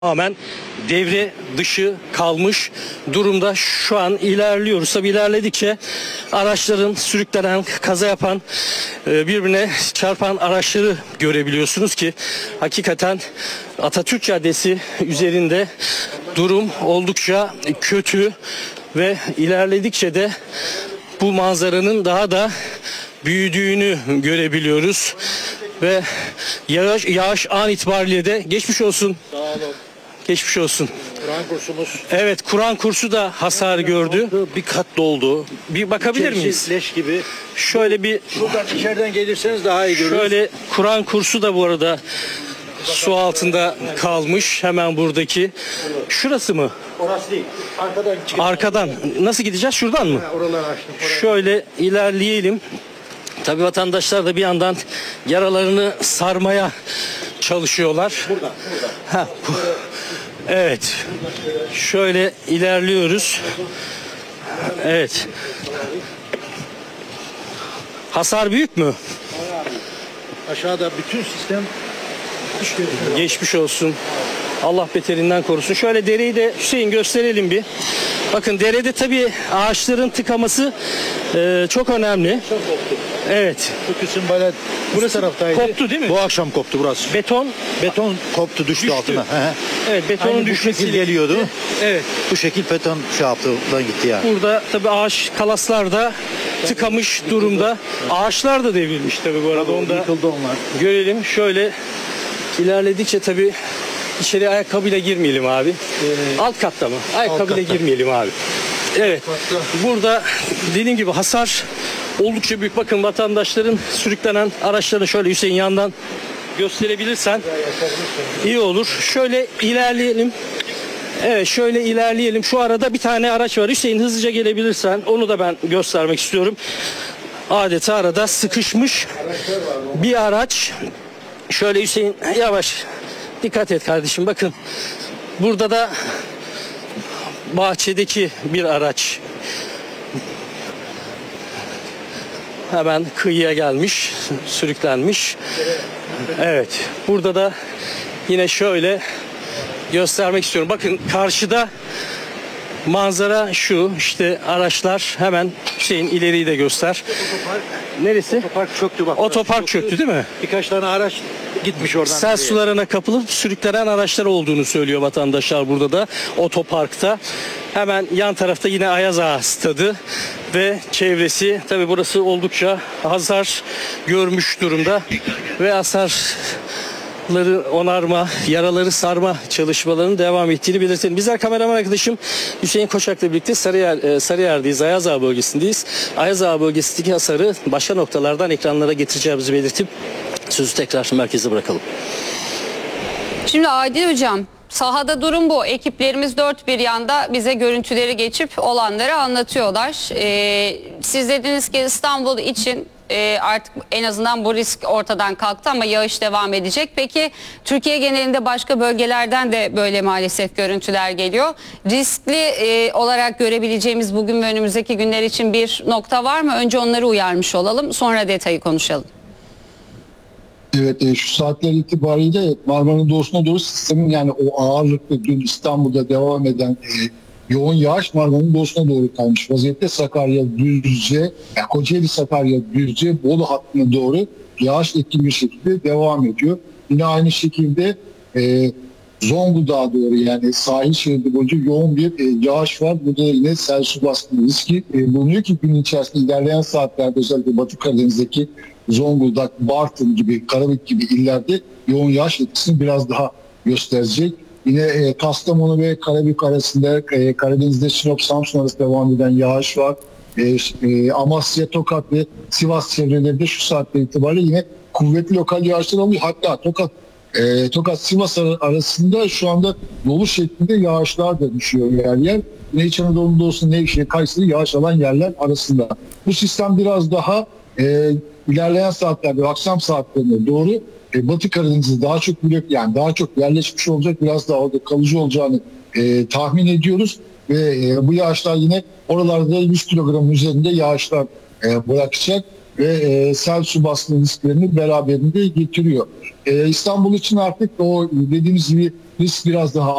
Tamamen devre dışı kalmış durumda. Şu an ilerliyoruz. Tabii ilerledikçe araçların sürüklenen, kaza yapan, birbirine çarpan araçları görebiliyorsunuz ki hakikaten Atatürk Caddesi üzerinde durum oldukça kötü ve ilerledikçe de bu manzaranın daha da büyüdüğünü görebiliyoruz. Ve yağış an itibariyle de geçmiş olsun. Sağ olun. Geçmiş olsun. Kur'an kursumuz. Evet, Kur'an kursu da hasar gördü. Bir kat doldu. Bir bakabilir miyiz? Leş gibi. Şöyle bir Şuradan içeriden gelirseniz daha iyi görürüz. şöyle Kur'an kursu da bu arada su altında kalmış. Hemen buradaki. Şurası mı? Orası değil. Arkadan çıkın. Arkadan. Nasıl gideceğiz? Şuradan mı? Oraları açtım. Şöyle ilerleyelim. Tabii vatandaşlar da bir yandan yaralarını sarmaya çalışıyorlar. Buradan. Ha, evet. Şöyle ilerliyoruz. Evet. Hasar büyük mü? Aşağıda bütün sistem düştü. Geçmiş olsun. Allah beterinden korusun. Şöyle dereyi de Hüseyin gösterelim bir. Bakın derede tabii ağaçların tıkaması çok önemli. Çok koptu. Evet. Bu kısım böyle burası taraftaydı. Koptu değil mi? Bu akşam koptu burası. Beton Koptu düştü Düştü. altına. He. evet betonun Aynı bu şekil düşmesiyle geliyordu. Evet. Bu şekil beton şey yaptı. Buradan gitti yani. Burada tabii ağaç kalaslar da tıkamış durumda. Ağaçlar da devrilmiş tabii bu arada. Onu da Yıkıldı onlar. görelim. Şöyle ilerledikçe tabii içeri ayakkabıyla girmeyelim abi. Alt katta mı? Ayakkabıyla katta. girmeyelim abi. Evet. Burada dediğim gibi hasar oldukça büyük. Bakın vatandaşların sürüklenen araçlarını şöyle Hüseyin yandan gösterebilirsen iyi olur. Şöyle ilerleyelim. Evet, şöyle ilerleyelim. Şu arada bir tane araç var. Hüseyin hızlıca gelebilirsen onu da ben göstermek istiyorum. Adeta arada sıkışmış bir araç. Şöyle Hüseyin yavaş dikkat et kardeşim. Bakın burada da bahçedeki bir araç hemen kıyıya gelmiş, sürüklenmiş. Evet, burada da yine şöyle göstermek istiyorum. Bakın karşıda manzara şu, işte araçlar hemen şeyin ileriyi de göster. Neresi? Otopark çöktü bak. Otopark çöktü değil mi? Birkaç tane araç gitmiş oradan. Sel nereye. sularına kapılıp sürüklenen araçlar olduğunu söylüyor vatandaşlar burada da otoparkta. Hemen yan tarafta yine Ayaz Ağa stadı ve çevresi. Tabii burası oldukça hasar görmüş durumda ve hasarları onarma, yaraları sarma çalışmalarının devam ettiğini belirtelim. Bizler kameraman arkadaşım Hüseyin Koçak'la birlikte Sarıyer'deyiz, Ayaz Ağa bölgesindeyiz. Ayaz Ağa bölgesindeki hasarı başka noktalardan ekranlara getireceğimizi belirtip sözü tekrar merkeze bırakalım. Şimdi Adil Hocam, sahada durum bu. Ekiplerimiz dört bir yanda bize görüntüleri geçip olanları anlatıyorlar. Siz dediniz ki İstanbul için artık en azından bu risk ortadan kalktı ama yağış devam edecek. Peki Türkiye genelinde başka bölgelerden de böyle maalesef görüntüler geliyor. Riskli olarak görebileceğimiz bugün ve önümüzdeki günler için bir nokta var mı? Önce onları uyarmış olalım, sonra detayı konuşalım. Evet, şu saatler itibariyle Marmara'nın doğusuna doğru sistemin yani o ağırlıklı dün İstanbul'da devam eden yoğun yağış Marmara'nın doğusuna doğru kalmış vaziyette. Sakarya, Düzce, yani Kocaeli, Sakarya, Düzce, Bolu hattına doğru yağış etkin bir şekilde devam ediyor. Yine aynı şekilde Zonguldak'a doğru yani sahil şeridi boyunca yoğun bir yağış var. Burada yine sel su baskını riski bulunuyor ki gün içerisinde ilerleyen saatlerde özellikle Batı Karadeniz'deki Zonguldak, Bartın gibi, Karabük gibi illerde yoğun yağış etkisini biraz daha gösterecek. Yine Kastamonu ve Karabük arasında Karadeniz'de Sinop-Samsun arası devam eden yağış var. Amasya, Tokat ve Sivas çevrelerinde şu saatte itibariyle yine kuvvetli lokal yağışlar oluyor. Hatta Tokat-Sivas arasında şu anda dolu şeklinde yağışlar da düşüyor yer yer. Ne İç Anadolu'nun doğusu ne Kayseri yağış alan yerler arasında. Bu sistem biraz daha ilerleyen saatlerde, akşam saatlerine doğru Batı Karadeniz'de daha çok yani daha çok yerleşmiş olacak, biraz daha orada kalıcı olacağını tahmin ediyoruz ve bu yağışlar yine oralarda 100 kilogramın üzerinde yağışlar bırakacak ve sel su baskını risklerini beraberinde getiriyor. İstanbul için artık o dediğimiz gibi risk biraz daha